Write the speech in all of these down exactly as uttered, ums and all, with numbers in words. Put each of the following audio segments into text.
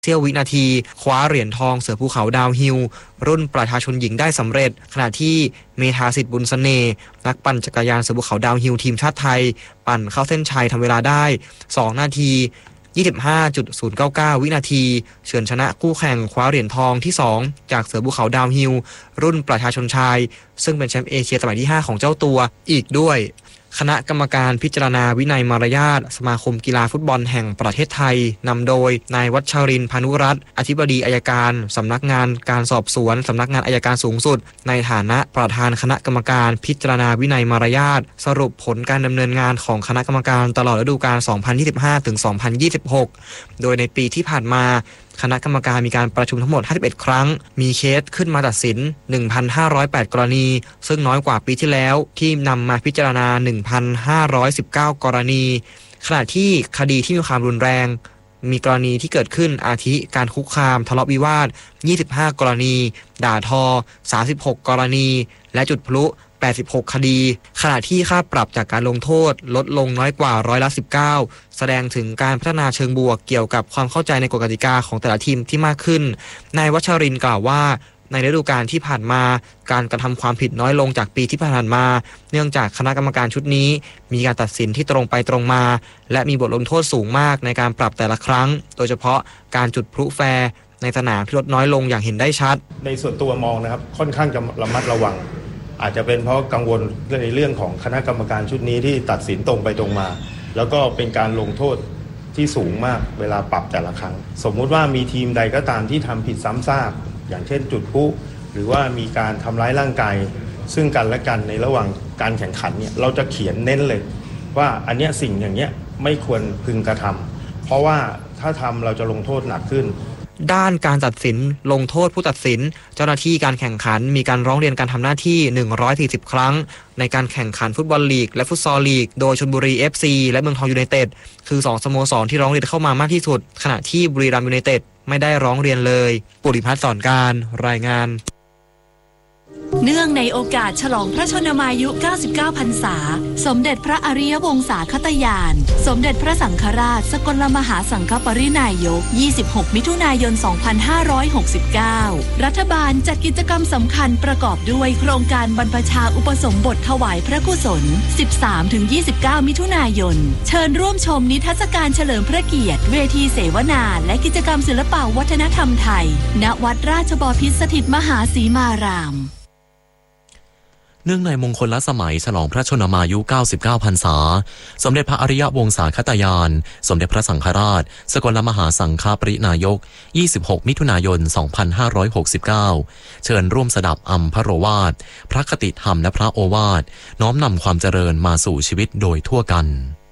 เสี้ยววินาทีคว้าเหรียญทองเสือภูเขาดาวฮิลรุ่นประชาชนหญิงได้สำเร็จขณะที่เมธาสิทธิ์บุญเสน่ห์นักปั่นจักรยานเสือภูเขาดาวฮิลทีมชาติไทยปั่นเข้าเส้นชัยทำเวลาได้สองนาที ยี่สิบห้าจุดศูนย์เก้าเก้า วินาทีเฉือนชนะคู่แข่งคว้าเหรียญทองที่สองจากเสือภูเขาดาวฮิลรุ่นประชาชนชายซึ่งเป็นแชมป์เอเชียสมัยที่ห้าของเจ้าตัวอีกด้วยคณะกรรมการพิจารณาวินัยมารยาทสมาคมกีฬาฟุตบอลแห่งประเทศไทยนำโดยนายวัชรินทร์พานุรัตน์อธิบดีอัยการสำนักงานการสอบสวนสำนักงานอัยการสูงสุดในฐานะประธานคณะกรรมการพิจารณาวินัยมารยาทสรุปผลการดำเนินงานของคณะกรรมการตลอดฤดูกาล สองพันยี่สิบห้า ถึง สองพันยี่สิบหก โดยในปีที่ผ่านมาคณะกรรมการมีการประชุมทั้งหมดห้าสิบเอ็ดครั้งมีเคสขึ้นมาตัดสิน หนึ่งพันห้าร้อยแปด กรณีซึ่งน้อยกว่าปีที่แล้วที่นำมาพิจารณา หนึ่งพันห้าร้อยสิบเก้า กรณีขณะที่คดีที่มีความรุนแรงมีกรณีที่เกิดขึ้นอาทิการคุกคามทะเลาะวิวาทยี่สิบห้ากรณีด่าทอสามสิบหกกรณีและจุดพลุแปดสิบหกคดีขณะที่ค่าปรับจากการลงโทษลดลงน้อยกว่าร้อยละสิบเก้าแสดงถึงการพัฒนาเชิงบวกเกี่ยวกับความเข้าใจในกฎกติกาของแต่ละทีมที่มากขึ้นนายวัชรินทร์กล่าวว่าในฤดูกาลที่ผ่านมาการกระทำความผิดน้อยลงจากปีที่ผ่านมาเนื่องจากคณะกรรมการชุดนี้มีการตัดสินที่ตรงไปตรงมาและมีบทลงโทษสูงมากในการปรับแต่ละครั้งโดยเฉพาะการจุดพลุแฟร์ในสนามที่ลดน้อยลงอย่างเห็นได้ชัดในส่วนตัวมองนะครับค่อนข้างจะระมัดระวังอาจจะเป็นเพราะกังวลในเรื่องของคณะกรรมการชุดนี้ที่ตัดสินตรงไปตรงมาแล้วก็เป็นการลงโทษที่สูงมากเวลาปรับแต่ละครั้งสมมุติว่ามีทีมใดก็ตามที่ทำผิดซ้ำซากอย่างเช่นจุดพลุหรือว่ามีการทำร้ายร่างกายซึ่งกันและกันในระหว่างการแข่งขันเนี่ยเราจะเขียนเน้นเลยว่าอันเนี้ยสิ่งอย่างเนี้ยไม่ควรพึงกระทำเพราะว่าถ้าทำเราจะลงโทษหนักขึ้นด้านการตัดสินลงโทษผู้ตัดสินเจ้าหน้าที่การแข่งขันมีการร้องเรียนการทำหน้าที่หนึ่งร้อยสี่สิบครั้งในการแข่งขันฟุตบอลลีกและฟุตซอลลีกโดยชลบุรี เอฟ ซี และเมืองทองยูไนเต็ดคือสองสโมสรที่ร้องเรียนเข้ามามากที่สุดขณะที่บุรีรัมย์ยูไนเต็ดไม่ได้ร้องเรียนเลยปุริพัฒน์สอนการรายงานเนื่องในโอกาสฉลองพระชนมายุเก้าสิบเก้าพรรษาสมเด็จพระอริยวงศาคตญาณสมเด็จพระสังฆราชสกลมหาสังฆปรินายกยี่สิบหกมิถุนายนสองพันห้าร้อยหกสิบเก้ารัฐบาลจัดกิจกรรมสำคัญประกอบด้วยโครงการบรรพชาอุปสมบทถวายพระกุศล สิบสามถึงยี่สิบเก้า มิถุนายนเชิญร่วมชมนิทรรศการเฉลิมพระเกียรติเวทีเสวนาและกิจกรรมศิลปวัฒนธรรมไทยณวัดราชบพิตรสถิตมหาสีมารามเนื่องในมงคลสมัยฉลองพระชนมายุเก้าสิบเก้าพรรษาสมเด็จพระอริยวงศาคตญาณสมเด็จพระสังฆราชสกลมหาสังฆปรินายกยี่สิบหกมิถุนายนสองพันห้าร้อยหกสิบเก้าเชิญร่วมสดับอัมพโรวาทพระคติธรรมและพระโอวาทน้อมนำความเจริญมาสู่ชีวิตโดยทั่วกัน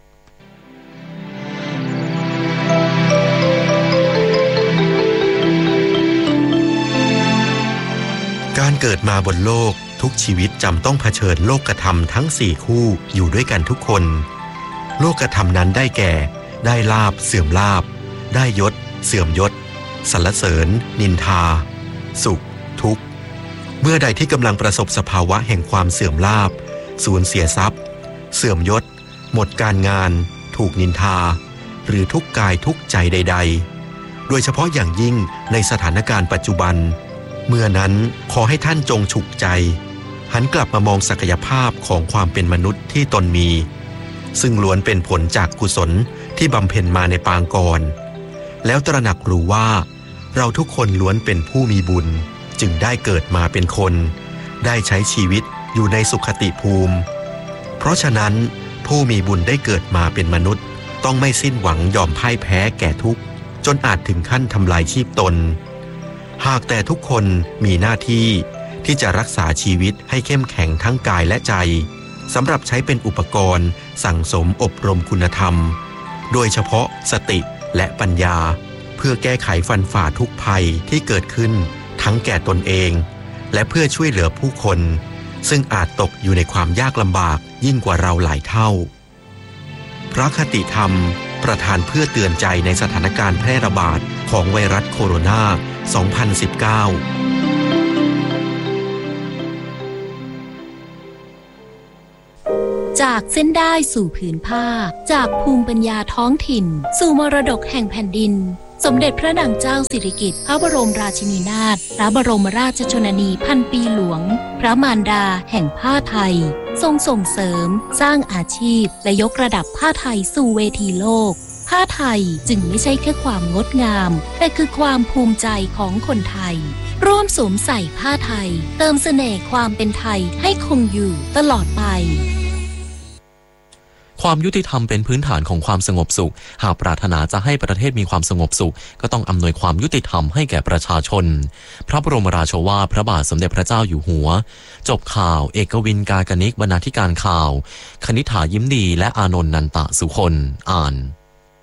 การเกิดมาบนโลกทุกชีวิตจำต้องเผชิญโลกธรรมทั้งสี่คู่อยู่ด้วยกันทุกคนโลกธรรมนั้นได้แก่ได้ลาภเสื่อมลาภได้ยศเสื่อมยศสรรเสริญนินทาสุขทุกข์เมื่อใดที่กำลังประสบสภาวะแห่งความเสื่อมลาภสูญเสียทรัพย์เสื่อมยศหมดการงานถูกนินทาหรือทุกข์กายทุกข์ใจใดๆโดยเฉพาะอย่างยิ่งในสถานการณ์ปัจจุบันเมื่อนั้นขอให้ท่านจงฉุกใจหันกลับมามองศักยภาพของความเป็นมนุษย์ที่ตนมีซึ่งล้วนเป็นผลจากกุศลที่บำเพ็ญมาในปางก่อนแล้วตระหนักรู้ว่าเราทุกคนล้วนเป็นผู้มีบุญจึงได้เกิดมาเป็นคนได้ใช้ชีวิตอยู่ในสุขติภูมิเพราะฉะนั้นผู้มีบุญได้เกิดมาเป็นมนุษย์ต้องไม่สิ้นหวังยอมพ่ายแพ้แก่ทุกข์จนอาจถึงขั้นทำลายชีพตนหากแต่ทุกคนมีหน้าที่ที่จะรักษาชีวิตให้เข้มแข็งทั้งกายและใจสำหรับใช้เป็นอุปกรณ์สั่งสมอบรมคุณธรรมโดยเฉพาะสติและปัญญาเพื่อแก้ไขฟันฝ่าทุกภัยที่เกิดขึ้นทั้งแก่ตนเองและเพื่อช่วยเหลือผู้คนซึ่งอาจตกอยู่ในความยากลำบากยิ่งกว่าเราหลายเท่าพระคติธรรมประทานเพื่อเตือนใจในสถานการณ์แพร่ระบาดของไวรัสโคโรนา สองพันสิบเก้าจากเส้นได้สู่ผืนผ้าจากภูมิปัญญาท้องถิ่นสู่มรดกแห่งแผ่นดินสมเด็จพระนางเจ้าสิริกิติ์พระบรมราชินีนาถพระบรมราชชนนีพันปีหลวงพระมารดาแห่งผ้าไทยทรงส่งเสริมสร้างอาชีพและยกระดับผ้าไทยสู่เวทีโลกผ้าไทยจึงไม่ใช่แค่ความงดงามแต่คือความภูมิใจของคนไทยร่วมสวมใส่ผ้าไทยเติมเสน่ห์ความเป็นไทยให้คงอยู่ตลอดไปความยุติธรรมเป็นพื้นฐานของความสงบสุขหากปรารถนาจะให้ประเทศมีความสงบสุขก็ต้องอำนวยความยุติธรรมให้แก่ประชาชนพระบรมราโชวาทพระบาทสมเด็จพระเจ้าอยู่หัวจบข่าวเอกวินกากนิกบรรณาธิการข่าวคณิษฐายิ้มดีและอานนท์นันตะสุคนอ่าน